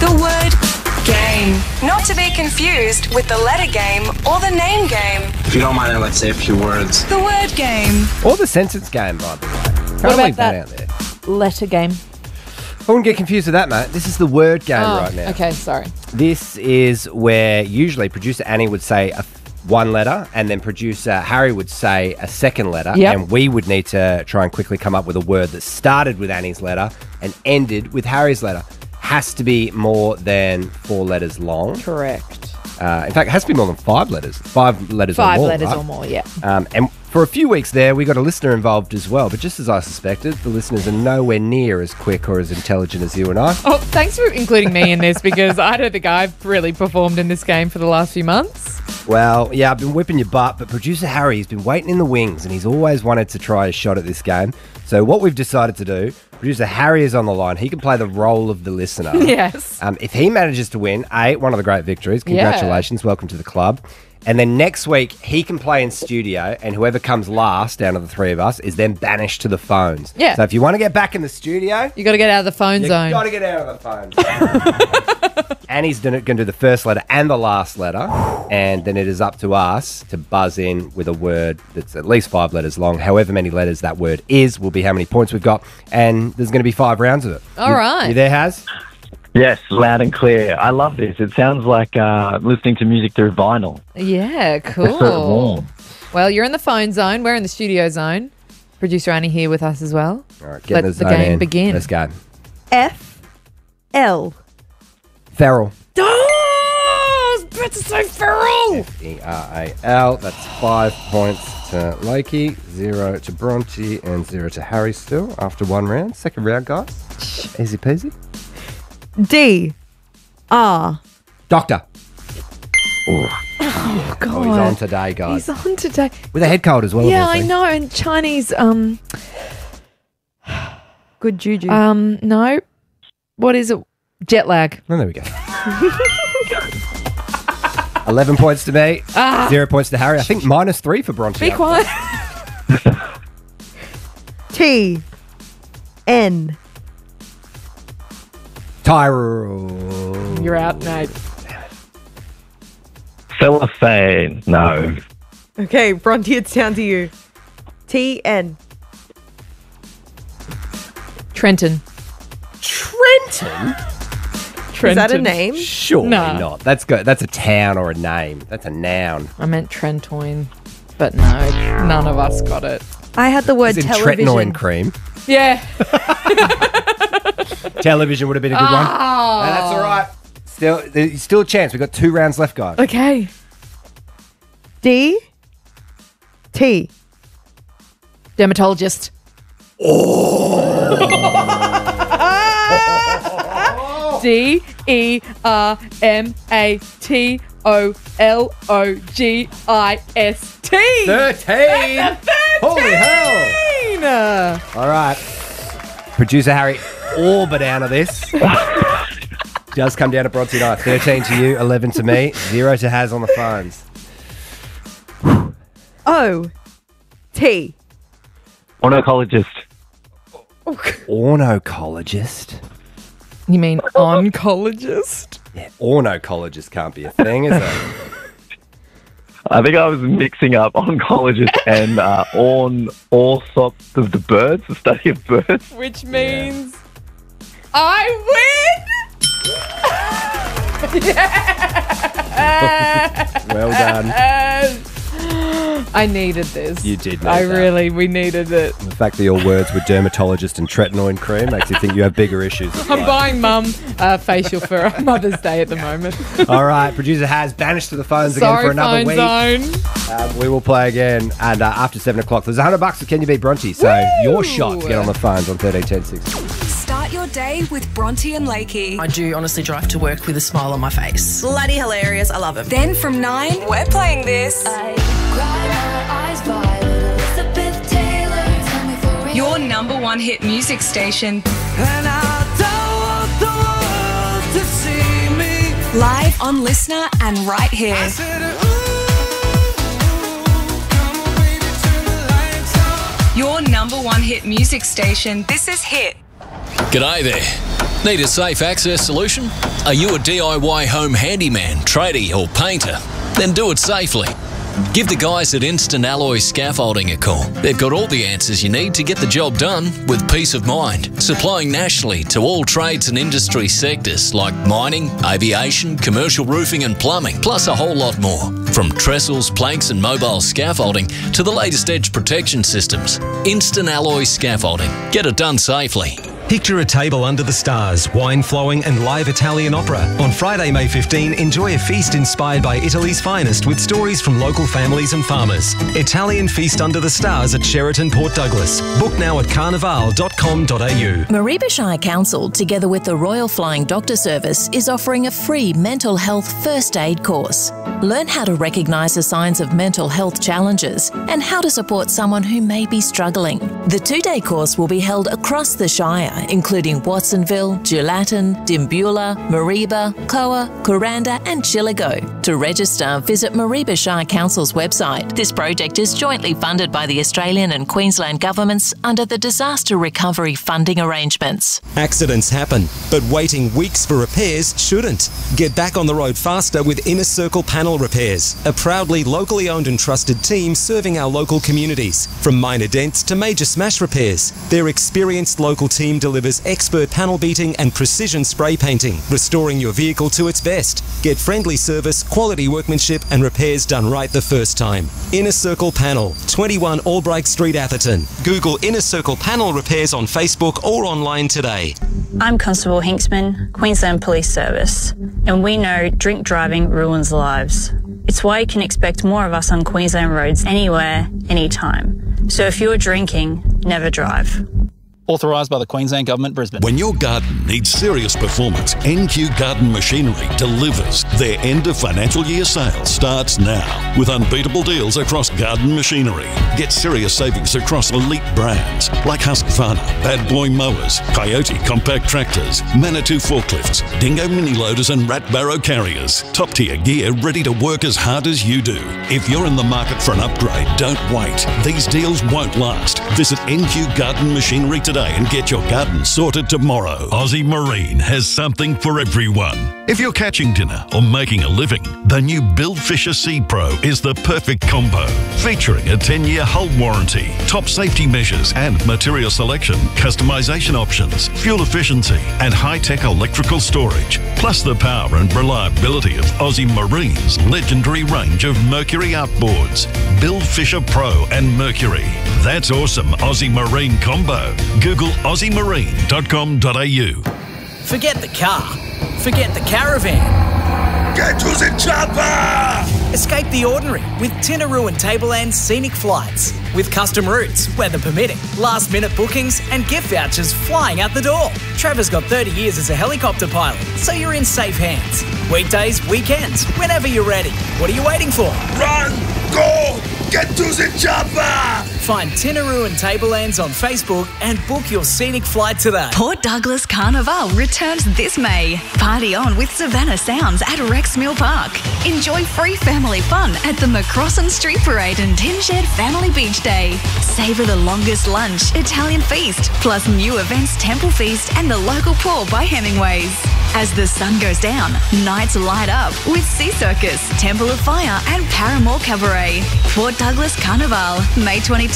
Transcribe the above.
The word game. Not to be confused with the letter game or the name game. If you don't mind, let's say a few words. The word game. Or the sentence game, by the way. What Can't about leave that that out there. letter game? I wouldn't get confused with that, mate. This is the word game right now. Okay, sorry. This is where usually producer Annie would say one letter and then producer Harry would say a second letter. Yep. And we would need to try and quickly come up with a word that started with Annie's letter and ended with Harry's letter. Has to be more than 4 letters long. Correct. In fact, it has to be more than 5 letters. 5 letters or more. 5 letters right? or more, yeah. And for a few weeks there, we got a listener involved as well. But just as I suspected, the listeners are nowhere near as quick or as intelligent as you and I. Oh, thanks for including me in this because I don't think I've really performed in this game for the last few months. Well, yeah, I've been whipping your butt, but producer Harry's been waiting in the wings and he's always wanted to try a shot at this game. So what we've decided to do, producer Harry is on the line. He can play the role of the listener. Yes. If he manages to win, one of the great victories. Congratulations. Welcome to the club. And then next week, he can play in studio, and whoever comes last out of the 3 of us is then banished to the phones. Yeah. So if you want to get back in the studio, You got to get out of the phone zone. you got to get out of the phone. Annie's going to do the first letter and the last letter, and then it is up to us to buzz in with a word that's at least 5 letters long. However many letters that word is will be how many points we've got, and there's going to be 5 rounds of it. All right. You there, Haz? Yes, loud and clear. I love this. It sounds like listening to music through vinyl. Yeah, It's sort of cool. warm. Well, you're in the phone zone. We're in the studio zone. Producer Annie here with us as well. All right, Let the the game begin. Let's go. F-L. Feral. Oh, I was about to say feral. Feral. That's 5 points to Lakey, 0 to Bronte, and 0 to Harry still after 1 round. Second round, guys. Easy peasy. D-R. Doctor. Oh, God. Oh, he's on today, guys. He's on today. With a head cold as well. Yeah, of all I things. know. And Chinese, Good juju. no. What is it? Jet lag. Oh, there we go. 11 points to me, 0 points to Harry. I think -3 for Bronte. Be quiet. T-N. Tyrell. You're out, mate. Cellophane. No. Okay, Bronte, it's down to you. T-N. Trenton. Trenton? Is that a name? Surely Nah. not. That's good. That's a town or a name. That's a noun. I meant Trentoin, but no, none of us got it. I had the word It's in television. tretinoin cream. Yeah. Television would have been a good one. No, that's all right. There's still a chance. We've got 2 rounds left, guys. Okay. D-T. Dermatologist. DERMATOLOGIST. 13. Holy hell. All right. Producer Harry, all but out of this. Does come down to Bronte and I. 13 to you, 11 to me, 0 to Haz on the phones. O-T. Ornithologist. Ornocologist. You mean oncologist? Yeah, ornocologist can't be a thing, is it? I think I was mixing up oncologist and orthop of the birds, the study of birds. Which means I win! Well done. I needed this. You did need that. We needed it. The fact that your words were dermatologist and tretinoin cream makes you think you have bigger issues. I'm buying Mum a facial for Mother's Day at the moment. All right, producer Haz banished to the phones again Sorry, for another phone week. zone. We will play again, and after 7 o'clock, there's $100 for Can You Beat Bronte? So your shot to get on the phones on 131060. Start your day with Bronte and Lakey. I do honestly drive to work with a smile on my face. Bloody hilarious. I love him. Then from 9, we're playing this. Your number 1 hit music station. Live on Listener and right here. Your number 1 hit music station. This is Hit. G'day there. Need a safe access solution? Are you a DIY home handyman, tradie or painter? Then do it safely. Give the guys at Instant Alloy Scaffolding a call. They've got all the answers you need to get the job done with peace of mind, supplying nationally to all trades and industry sectors like mining, aviation, commercial roofing and plumbing, plus a whole lot more. From trestles, planks and mobile scaffolding to the latest edge protection systems. Instant Alloy Scaffolding. Get it done safely. Picture a table under the stars, wine flowing and live Italian opera. On Friday, May 15, enjoy a feast inspired by Italy's finest with stories from local families and farmers. Italian Feast Under the Stars at Sheraton Port Douglas. Book now at carnival.com.au. Mareeba Shire Council, together with the Royal Flying Doctor Service, is offering a free mental health first aid course. Learn how to recognise the signs of mental health challenges and how to support someone who may be struggling. The 2-day course will be held across the Shire, including Watsonville, Gelatin, Dimbula, Mareeba, Koa, Kuranda and Chillago. To register, visit Mareeba Shire Council's website. This project is jointly funded by the Australian and Queensland governments under the Disaster Recovery Funding Arrangements. Accidents happen, but waiting weeks for repairs shouldn't. Get back on the road faster with Inner Circle Panel Repairs, a proudly locally owned and trusted team serving our local communities. From minor dents to major smash repairs, their experienced local team delivers expert panel beating and precision spray painting, restoring your vehicle to its best. Get friendly service, quality workmanship and repairs done right the first time. Inner Circle Panel, 21 Albright Street, Atherton. Google Inner Circle Panel Repairs on Facebook or online today. I'm Constable Hinksman, Queensland Police Service, and we know drink driving ruins lives. It's why you can expect more of us on Queensland roads anywhere, anytime. So if you're drinking, never drive. Authorised by the Queensland Government, Brisbane. When your garden needs serious performance, NQ Garden Machinery delivers. Their end of financial year sale starts now with unbeatable deals across garden machinery. Get serious savings across elite brands like Husqvarna, Bad Boy Mowers, Coyote Compact Tractors, Manitou Forklifts, Dingo Mini Loaders and Rat Barrow Carriers. Top tier gear ready to work as hard as you do. If you're in the market for an upgrade, don't wait. These deals won't last. Visit NQ Garden Machinery today and get your garden sorted tomorrow. Aussie Marine has something for everyone. If you're catching dinner or making a living, the new Bill Fisher Sea Pro is the perfect combo. Featuring a 10-year hull warranty, top safety measures and material selection, customization options, fuel efficiency and high-tech electrical storage, plus the power and reliability of Aussie Marine's legendary range of Mercury outboards. Bill Fisher Pro and Mercury. That's awesome Aussie Marine combo. Google AussieMarine.com.au. Forget the car. Forget the caravan. Get to the chopper! Escape the ordinary with Tinaroo and Tableland's scenic flights. With custom routes, weather permitting, last-minute bookings and gift vouchers flying out the door. Trevor's got 30 years as a helicopter pilot, so you're in safe hands. Weekdays, weekends, whenever you're ready. What are you waiting for? Run! Go! Get to the chopper! Find Tinaroo and Tablelands on Facebook and book your scenic flight today. Port Douglas Carnival returns this May. Party on with Savannah Sounds at Rex Mill Park. Enjoy free family fun at the McCrossan Street Parade and Tin Shed Family Beach Day. Savour the longest lunch, Italian feast, plus new events Temple Feast and the local pour by Hemingways. As the sun goes down, nights light up with Sea Circus, Temple of Fire and Paramore Cabaret. Port Douglas Carnival, May 22